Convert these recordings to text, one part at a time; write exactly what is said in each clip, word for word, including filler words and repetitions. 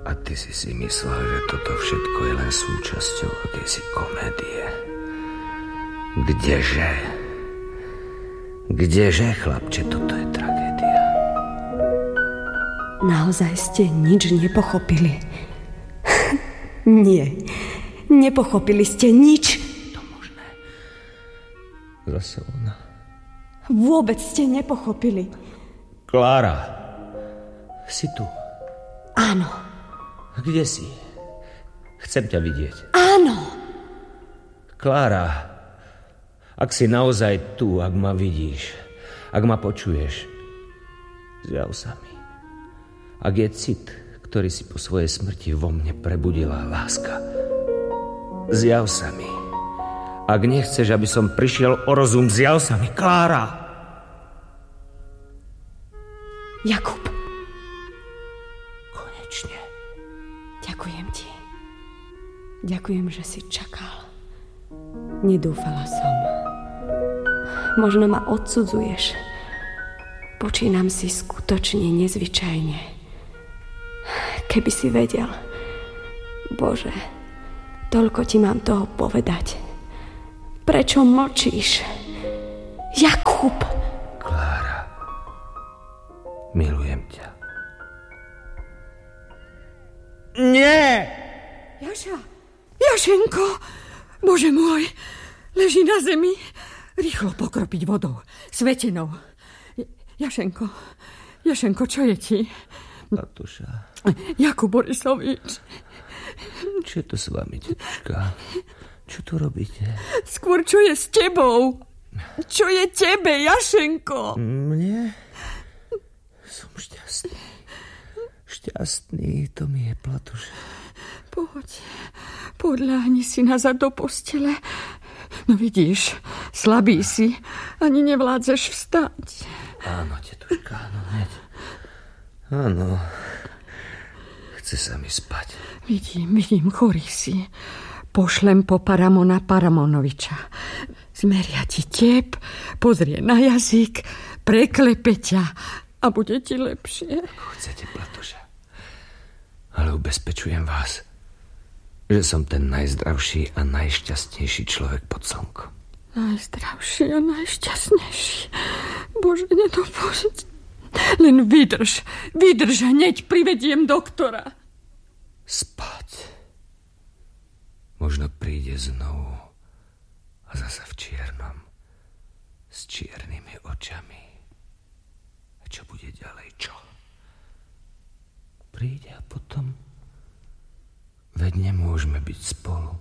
A ty si si myslel, že toto všetko je len súčasťou akejsi komédie. Kdeže? Kdeže, chlapče, toto je tragédia? Naozaj ste nič nepochopili? Nie, nepochopili ste nič. To možné. Zase ona. Vôbec ste nepochopili. Klára, si tu? Áno. Kde si? Chcem ťa vidieť. Áno. Klára, ak si naozaj tu, ak ma vidíš, ak ma počuješ, zjav sa mi. Ak je cit, ktorý si po svojej smrti vo mne prebudila láska, zjav sa mi. Ak nechceš, aby som prišiel o rozum, zjav sa mi. Klára! Jakub. Konečne. Ďakujem ti. Ďakujem, že si čakal. Nedúfala som. Možno ma odsudzuješ. Počínam si skutočne nezvyčajne. Keby si vedel. Bože, toľko ti mám toho povedať. Prečo mlčíš? Jakub! Klára, milujem ťa. Nie! Jaša, Jašenko, Bože môj, leží na zemi. Rýchlo pokropiť vodou, svetenou. Jašenko, Jašenko, čo je ti? Platuša. Jakub Borisovič. Čo je to s vami, tetuška? Čo tu robíte? Skôr, čo je s tebou? Čo je tebe, Jašenko? Mne? Som šťastný. Šťastný, to mi je, Platuša. Poď, podľahni si nazad do postele. No vidíš, slabý si, ani nevládzeš vstať. Áno, tetuška, áno, hneď. Áno, chce sa mi spať. Vidím, vidím, chorý si. Pošlem po Paramona Paramonoviča. Zmeria ti tep, pozrie na jazyk, preklepe ťa a bude ti lepšie. Ako chcete, Platuša. Ale ubezpečujem vás, že som ten najzdravší a najšťastnejší človek pod slnkom. Najzdravší a najšťastnejší. Bože, nedopusť. Len vydrž, vydrž, hneď privediem doktora. Spať. Možno príde znovu a zasa v čiernom, s čiernymi očami. A čo bude ďalej, čo? Príde a potom... Veď nemôžeme byť spolu.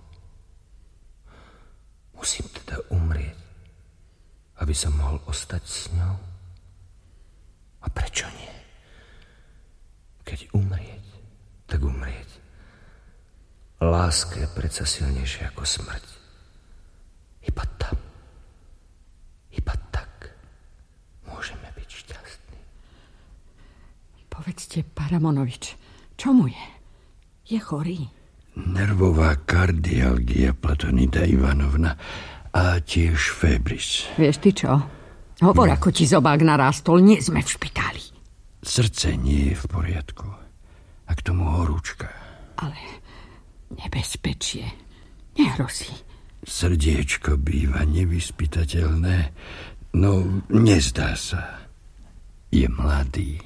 Musím teda umrieť, aby som mohol ostať s ňou. A prečo nie? Keď umrieť, tak umrieť. Láska je predsa silnejšia ako smrť. Iba tam, iba tak môžeme byť šťastní. Povedzte, Paramonovič, čo mu je? Je chorý? Nervová kardialgia, Platonida Ivanovna, a tiež fébris. Vieš ty čo? Hovor, no. Ako ti zobák narástol, nie sme v špitáli. Srdce nie je v poriadku. A k tomu horúčka. Ale nebezpečie nehrozí. Srdiečko býva nevyspytateľné, no nezdá sa. Je mladý.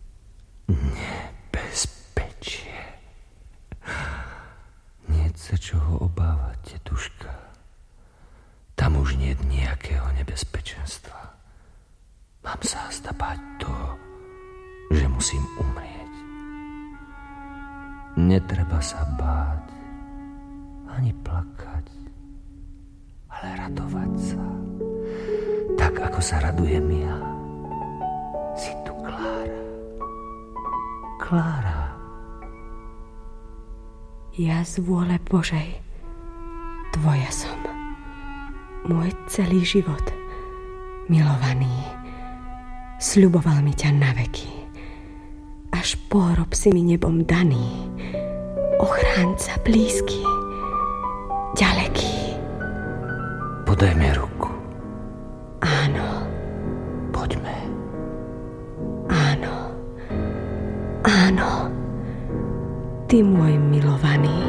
Nebezpečie. Nie sa čoho obávať, tetuška. Tam už nie je nejakého nebezpečenstva. Mám sa azda báť toho, že musím umrieť. Netreba sa báť, ani plakať, ale radovať sa. Tak, ako sa radujem ja. Si tu, Klára. Klára. Ja z vôle Božej tvoja som. Môj celý život, milovaný, sľuboval mi ťa na veky. Až pôrob si mi nebom daný, ochránca blízky, ďaleký. Podaj mi ruku. Áno. Poďme. Áno. Áno. Ty Ty môj milovaný.